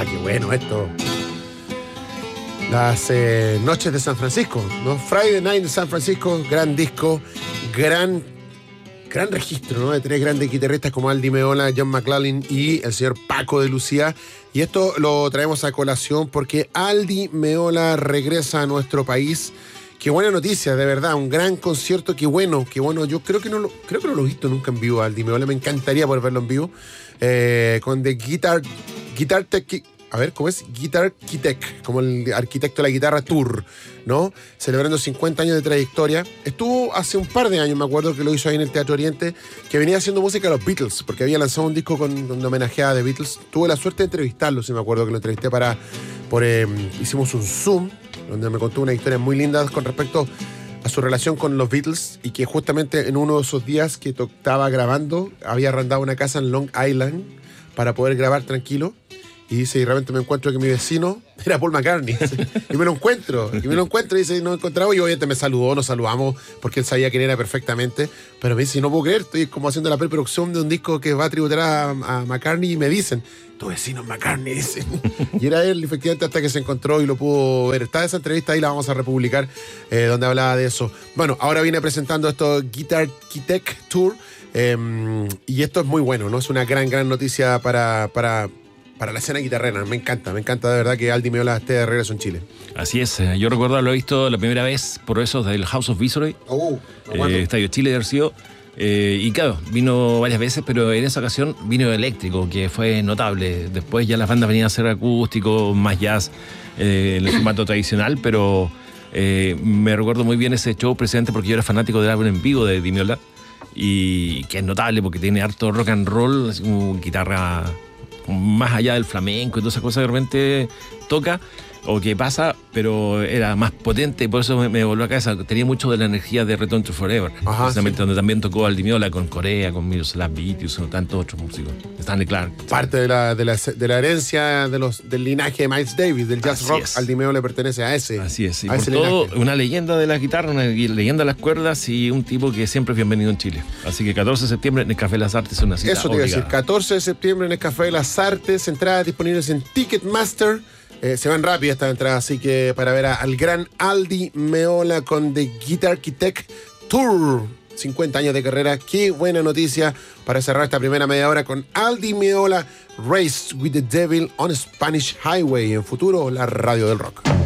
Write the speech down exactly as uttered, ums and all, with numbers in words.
Ah, qué bueno esto. Las eh, noches de San Francisco, ¿no? Friday Night de San Francisco, gran disco, gran, gran registro, ¿no? De tres grandes guitarristas como Aldi Meola, John McLaughlin y el señor Paco de Lucía. Y esto lo traemos a colación porque Aldi Meola regresa a nuestro país. Qué buena noticia, de verdad, un gran concierto, qué bueno, qué bueno. Yo creo que no lo, creo que no lo he visto nunca en vivo, Aldi Meola, me encantaría poder verlo en vivo. Eh, con The Guitar, Guitar Tech, a ver, ¿cómo es? Guitar Architect, como el arquitecto de la guitarra Tour, ¿no? Celebrando cincuenta años de trayectoria. Estuvo hace un par de años, me acuerdo que lo hizo ahí en el Teatro Oriente, que venía haciendo música a los Beatles, porque había lanzado un disco con, donde homenajeaba a The Beatles. Tuve la suerte de entrevistarlo, si me acuerdo que lo entrevisté para, por, eh, hicimos un Zoom, donde me contó una historia muy linda con respecto a su relación con los Beatles y que justamente en uno de esos días que estaba grabando había arrendado una casa en Long Island para poder grabar tranquilo. Y dice, y realmente me encuentro que mi vecino era Paul McCartney. Y me lo encuentro, y me lo encuentro, y dice, nos encontramos, y obviamente me saludó, nos saludamos, porque él sabía quién era perfectamente. Pero me dice, no puedo creer, estoy como haciendo la preproducción de un disco que va a tributar a, a McCartney, y me dicen, tu vecino es McCartney, dicen. Y era él, efectivamente, hasta que se encontró y lo pudo ver. Está esa entrevista ahí, la vamos a republicar, eh, donde hablaba de eso. Bueno, ahora viene presentando esto Guitar Architect Tour, eh, y esto es muy bueno, ¿no? Es una gran, gran noticia para... para Para la escena guitarrera, me encanta, me encanta de verdad que Aldi Meola esté de regreso en Chile. Así es, yo recuerdo haberlo visto la primera vez por esos del House of Viceroy, oh, eh, Estadio Chile de Arceo, eh, y claro, vino varias veces, pero en esa ocasión vino eléctrico, que fue notable. Después ya las bandas venían a hacer acústico, más jazz, eh, en el formato tradicional, pero eh, me recuerdo muy bien ese show precisamente porque yo era fanático del álbum en vivo de Di Meola, y que es notable porque tiene harto rock and roll, así como guitarra más allá del flamenco y todas esas cosas que de repente toca o que pasa, pero era más potente y por eso me, me volvió a casa. Tenía mucho de la energía de Return to Forever, ajá, precisamente, sí, donde también tocó Aldi Meola con Corea, con Miroslav Vitius, con tantos otros músicos, Stanley Clarke. Parte de la, de la, de la herencia de los, del linaje de Miles Davis, del jazz Así rock, es. Aldi Meola le pertenece a ese. Así es, y a por ese todo, linaje. una leyenda de la guitarra, una leyenda de las cuerdas y un tipo que siempre es bienvenido en Chile. Así que catorce de septiembre en el Café Las Artes es una cita Eso te iba a decir, obligada. catorce de septiembre en el Café de las Artes, entradas disponibles en Ticketmaster. Eh, se van rápido estas entradas, así que para ver a, al gran Aldi Meola con The Guitar Architect Tour, cincuenta años de carrera, qué buena noticia para cerrar esta primera media hora con Aldi Meola, Race with the Devil on Spanish Highway, en futuro la radio del rock.